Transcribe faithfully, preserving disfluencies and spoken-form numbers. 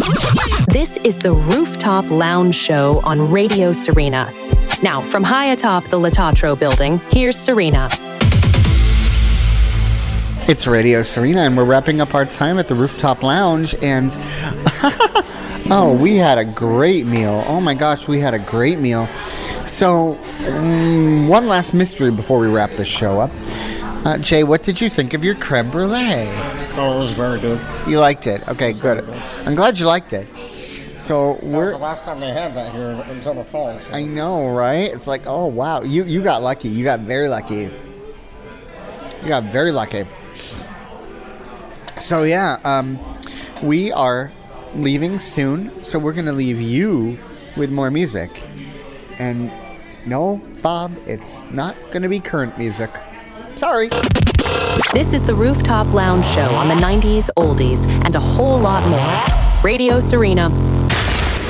This is the Rooftop Lounge Show on Radio Serena. Now, from high atop the Latatro building, here's Serena. It's Radio Serena, and we're wrapping up our time at the Rooftop Lounge, and oh, we had a great meal. Oh my gosh, we had a great meal. So, um, one last mystery before we wrap this show up. Uh, Jay, what did you think of your creme brulee? Oh, it was very good. You liked it? Okay, good. I'm glad you liked it. So That we're. was the last time they had that here until the fall. So. I know, right? It's like, oh wow, you you got lucky. You got very lucky. You got very lucky. So yeah, um, we are leaving soon. So we're gonna leave you with more music. And no, Bob, it's not gonna be current music. Sorry. This is the Rooftop Lounge Show on the nineties oldies and a whole lot more. Radio Serena.